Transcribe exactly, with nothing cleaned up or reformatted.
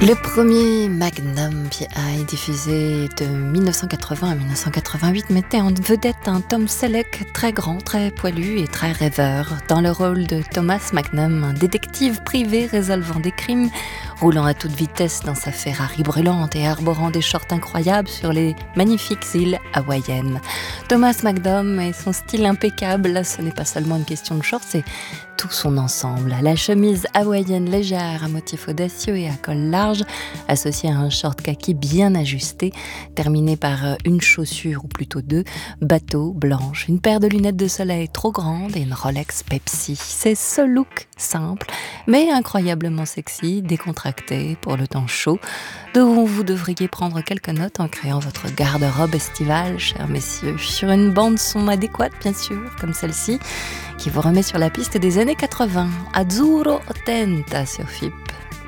Le premier Magnum P I diffusé de dix-neuf cent quatre-vingts à dix-neuf cent quatre-vingt-huit mettait en vedette un Tom Selleck très grand, très poilu et très rêveur. Dans le rôle de Thomas Magnum, un détective privé résolvant des crimes, roulant à toute vitesse dans sa Ferrari brûlante et arborant des shorts incroyables sur les magnifiques îles hawaïennes. Thomas Magnum et son style impeccable, ce n'est pas seulement une question de shorts, c'est tout son ensemble. La chemise hawaïenne légère à motif audacieux et à col large, associée à un short kaki bien ajusté, terminé par une chaussure ou plutôt deux, bateau blanche, une paire de lunettes de soleil trop grande et une Rolex Pepsi. C'est ce look simple, mais incroyablement sexy, décontracté pour le temps chaud, dont vous devriez prendre quelques notes en créant votre garde-robe estivale, chers messieurs, sur une bande son adéquate, bien sûr, comme celle-ci, qui vous remet sur la piste des années quatre-vingts. Azzurro Ottenta sur F I P.